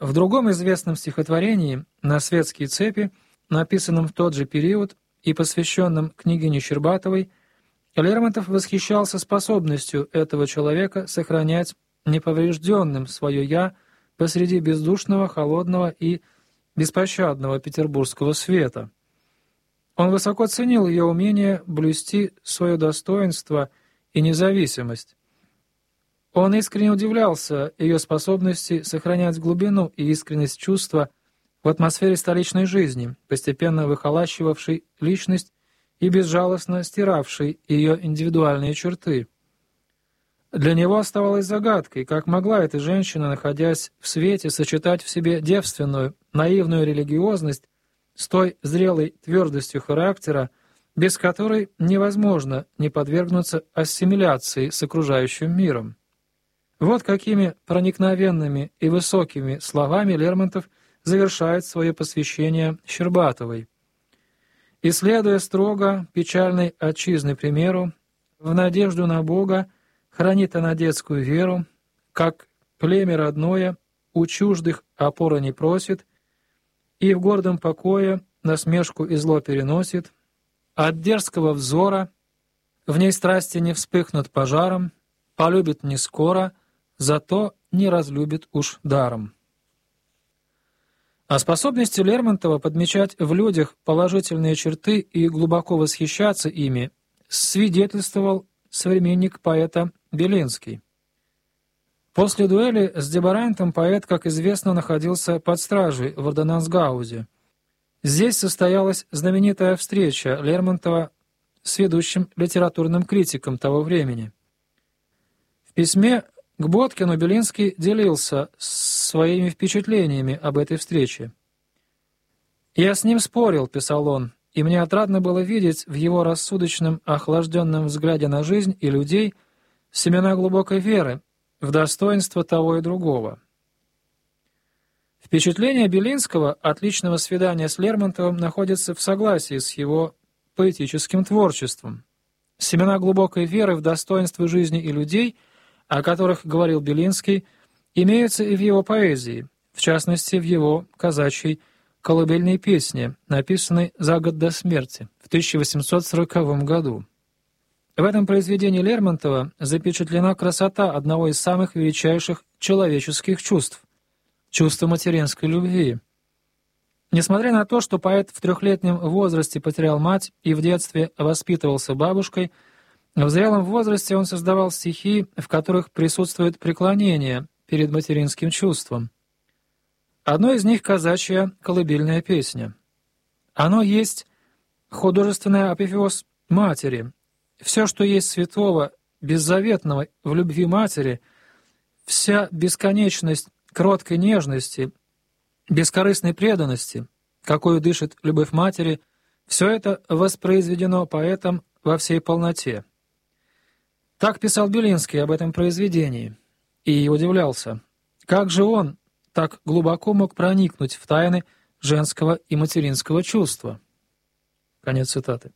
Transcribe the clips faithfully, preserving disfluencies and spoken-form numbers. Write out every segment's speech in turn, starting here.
В другом известном стихотворении «На светские цепи», написанном в тот же период и посвященном княгине Щербатовой, Лермонтов восхищался способностью этого человека сохранять неповрежденным свое «я» посреди бездушного, холодного и беспощадного петербургского света. Он высоко ценил ее умение блюсти свое достоинство и независимость. Он искренне удивлялся ее способности сохранять глубину и искренность чувства в атмосфере столичной жизни, постепенно выхолащивавшей личность и безжалостно стиравшей ее индивидуальные черты. Для него оставалось загадкой, как могла эта женщина, находясь в свете, сочетать в себе девственную, наивную религиозность с той зрелой твердостью характера, без которой невозможно не подвергнуться ассимиляции с окружающим миром. Вот какими проникновенными и высокими словами Лермонтов завершает свое посвящение Щербатовой. «Исследуя строго печальной отчизны примеру, в надежду на Бога хранит она детскую веру, как племя родное у чуждых опоры не просит, и в гордом покое насмешку и зло переносит, от дерзкого взора в ней страсти не вспыхнут пожаром, полюбит не скоро, зато не разлюбит уж даром». О способности Лермонтова подмечать в людях положительные черты и глубоко восхищаться ими свидетельствовал современник поэта Белинский. После дуэли с Дебарантом поэт, как известно, находился под стражей в Ордонансгаузе. Здесь состоялась знаменитая встреча Лермонтова с ведущим литературным критиком того времени. В письме к Боткину Белинский делился своими впечатлениями об этой встрече. «Я с ним спорил», — писал он, — «и мне отрадно было видеть в его рассудочном, охлажденном взгляде на жизнь и людей семена глубокой веры в достоинство того и другого». Впечатление Белинского от личного свидания с Лермонтовым находится в согласии с его поэтическим творчеством. Семена глубокой веры в достоинство жизни и людей, о которых говорил Белинский, имеются и в его поэзии, в частности, в его казачьей колыбельной песне, написанной за год до смерти, в тысяча восемьсот сороковом году. В этом произведении Лермонтова запечатлена красота одного из самых величайших человеческих чувств — чувства материнской любви. Несмотря на то, что поэт в трехлетнем возрасте потерял мать и в детстве воспитывался бабушкой, в зрелом возрасте он создавал стихи, в которых присутствует преклонение перед материнским чувством. Одно из них — казачья колыбельная песня. Оно есть художественный апофеоз матери. Все, что есть святого, беззаветного в любви матери, вся бесконечность кроткой нежности, бескорыстной преданности, какой дышит любовь матери, все это воспроизведено поэтом во всей полноте. Так писал Белинский об этом произведении и удивлялся, как же он так глубоко мог проникнуть в тайны женского и материнского чувства. Конец цитаты.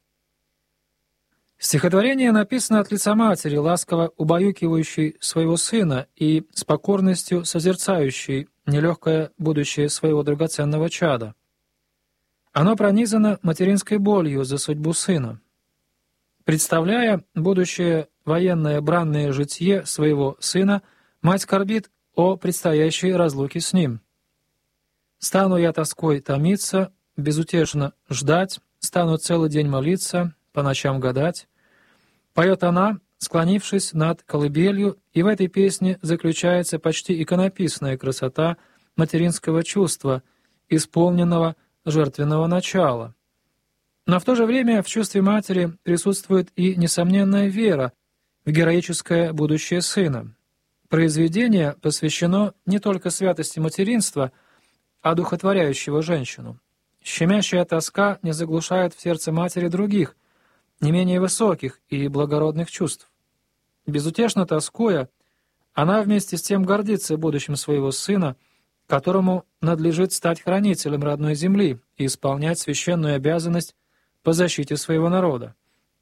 Стихотворение написано от лица матери, ласково убаюкивающей своего сына и с покорностью созерцающей нелегкое будущее своего драгоценного чада. Оно пронизано материнской болью за судьбу сына. Представляя будущее военное бранное житье своего сына, мать скорбит о предстоящей разлуке с ним. «Стану я тоской томиться, безутешно ждать, стану целый день молиться, по ночам гадать», поет она, склонившись над колыбелью, и в этой песне заключается почти иконописная красота материнского чувства, исполненного жертвенного начала. Но в то же время в чувстве матери присутствует и несомненная вера в героическое будущее сына. Произведение посвящено не только святости материнства, одухотворяющего женщину. Щемящая тоска не заглушает в сердце матери других, не менее высоких и благородных чувств. Безутешно тоскуя, она вместе с тем гордится будущим своего сына, которому надлежит стать хранителем родной земли и исполнять священную обязанность по защите своего народа.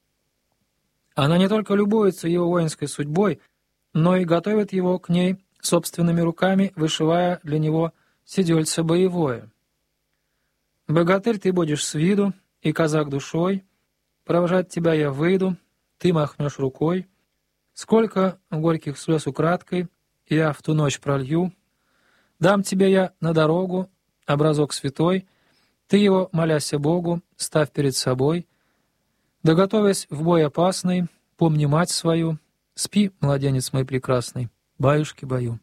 Она не только любуется его воинской судьбой, но и готовит его к ней собственными руками, вышивая для него седельце боевое. Богатырь ты будешь с виду, и казак душой, провожать тебя я выйду, ты махнешь рукой. Сколько горьких слез украдкой я в ту ночь пролью, дам тебе я на дорогу образок святой, ты его, моляся Богу, ставь перед собой, да готовясь в бой опасный, помни мать свою, спи, младенец мой прекрасный, баюшки-баю.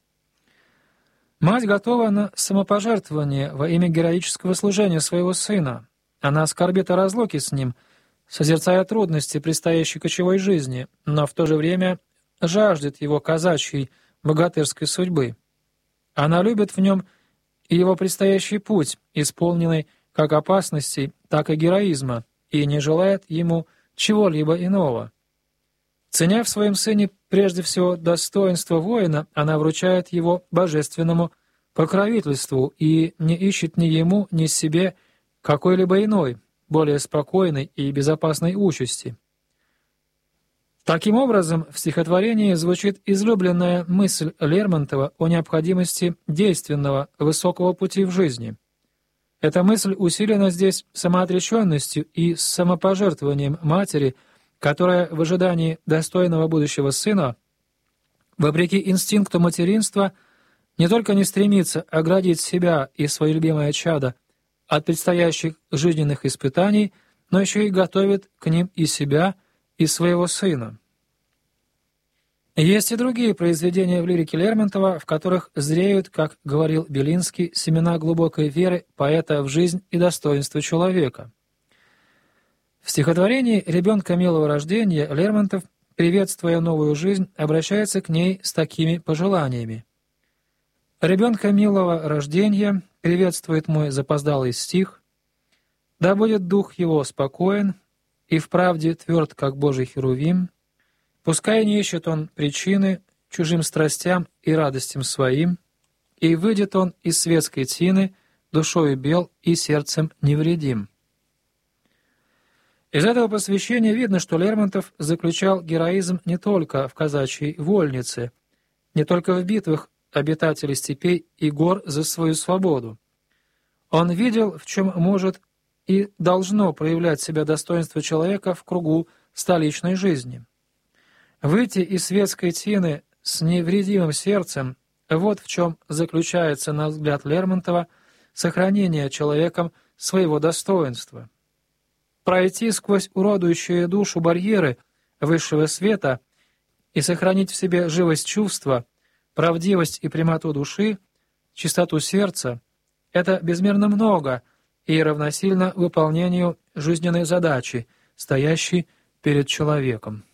Мать готова на самопожертвование во имя героического служения своего сына. Она скорбит о разлуке с ним, созерцая трудности предстоящей кочевой жизни, но в то же время жаждет его казачьей богатырской судьбы. Она любит в нем и его предстоящий путь, исполненный как опасностей, так и героизма, и не желает ему чего-либо иного. Ценя в своем сыне прежде всего достоинство воина, она вручает его божественному покровительству и не ищет ни ему, ни себе какой-либо иной, более спокойной и безопасной участи. Таким образом, в стихотворении звучит излюбленная мысль Лермонтова о необходимости действенного высокого пути в жизни. Эта мысль усилена здесь самоотреченностью и самопожертвованием матери, которая в ожидании достойного будущего сына, вопреки инстинкту материнства, не только не стремится оградить себя и свое любимое чадо от предстоящих жизненных испытаний, но еще и готовит к ним и себя, и своего сына. Есть и другие произведения в лирике Лермонтова, в которых зреют, как говорил Белинский, семена глубокой веры поэта в жизнь и достоинство человека. В стихотворении «Ребенка милого рождения» Лермонтов, приветствуя новую жизнь, обращается к ней с такими пожеланиями. «Ребенка милого рождения приветствует мой запоздалый стих, да будет дух его спокоен и вправде тверд, как Божий херувим, пускай не ищет он причины чужим страстям и радостям своим, и выйдет он из светской тины, душою бел и сердцем невредим». Из этого посвящения видно, что Лермонтов заключал героизм не только в казачьей вольнице, не только в битвах обитателей степей и гор за свою свободу. Он видел, в чем может и должно проявлять себя достоинство человека в кругу столичной жизни. Выйти из светской тины с невредимым сердцем — вот в чем заключается, на взгляд Лермонтова, сохранение человеком своего достоинства. Пройти сквозь уродующие душу барьеры высшего света и сохранить в себе живость чувства, правдивость и прямоту души, чистоту сердца — это безмерно много и равносильно выполнению жизненной задачи, стоящей перед человеком.